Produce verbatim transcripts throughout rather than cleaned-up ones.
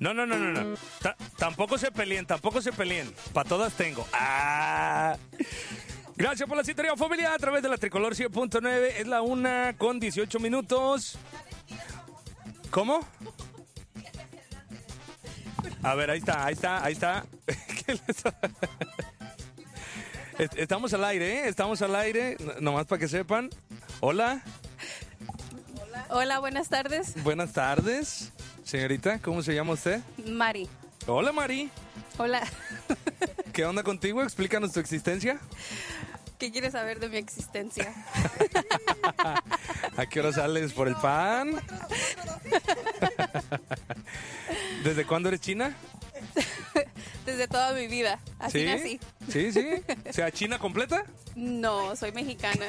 No, no, no, no, no. Ta- tampoco se peleen, tampoco se peleen. Para todas tengo. Ah. Gracias por la sintonía, familia, a través de la Tricolor cien punto nueve. Es la una con dieciocho minutos. ¿Cómo? A ver, ahí está, ahí está, ahí está. Estamos al aire, ¿eh? Estamos al aire, nomás para que sepan. Hola. Hola. Hola, buenas tardes. Buenas tardes. Señorita, ¿cómo se llama usted? Mari. Hola, Mari. Hola. ¿Qué onda contigo? Explícanos tu existencia. ¿Qué quieres saber de mi existencia? ¿A qué hora sales por el pan? ¿Desde cuándo eres china? Desde toda mi vida. Así ¿Sí? nací. Sí, sí. O sea, ¿china completa? No, soy mexicana.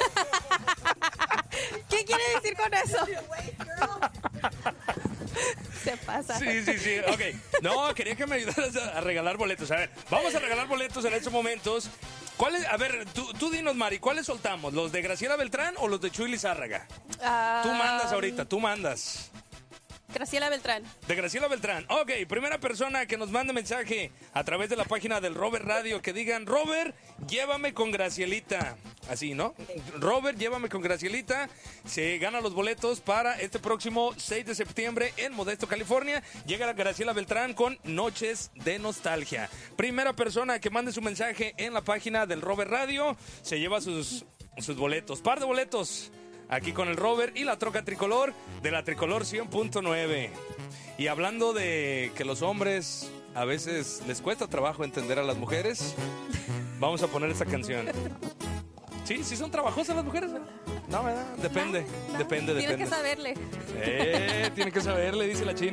¿Qué quiere decir con eso? Se pasa. Sí, sí, sí. Ok. No, quería que me ayudaras a regalar boletos. A ver, vamos a regalar boletos en estos momentos. ¿Cuáles? A ver, tú, tú dinos, Mari, ¿cuáles soltamos? ¿Los de Graciela Beltrán o los de Chuy Lizárraga? Ah, Tú mandas ahorita, tú mandas. Graciela Beltrán. De Graciela Beltrán. Ok, primera persona que nos mande mensaje a través de la página del Robert Radio, que digan, Robert, llévame con Gracielita. Así, ¿no? Robert, llévame con Gracielita. Se gana los boletos para este próximo seis de septiembre en Modesto, California. Llega la Graciela Beltrán con Noches de Nostalgia. Primera persona que mande su mensaje en la página del Robert Radio se lleva sus, sus boletos. Par de boletos. Aquí con el Robert y la troca tricolor de la Tricolor cien punto nueve. Y hablando de que los hombres a veces les cuesta trabajo entender a las mujeres, vamos a poner esta canción. Sí, sí son trabajosas las mujeres, ¿verdad? No, ¿verdad? Depende, No, no. depende, Tienes depende. que saberle. Eh, tiene que saberle, dice la china.